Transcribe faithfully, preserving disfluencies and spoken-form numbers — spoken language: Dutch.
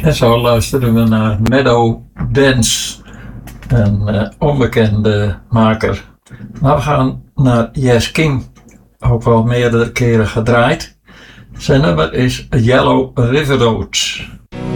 En zo luisteren we naar Meadow Dance, een uh, onbekende maker. Maar we gaan naar Jess King, ook wel meerdere keren gedraaid. Zijn nummer is Yellow River Road.